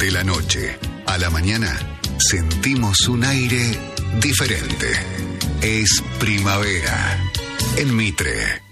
De la noche a la mañana sentimos un aire diferente. Es primavera en Mitre.